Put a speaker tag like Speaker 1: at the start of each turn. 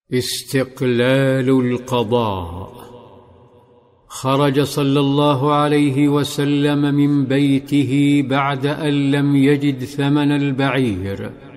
Speaker 1: استقلال القضاء. خرج صلى الله عليه وسلم من بيته بعد أن لم يجد ثمن البعير،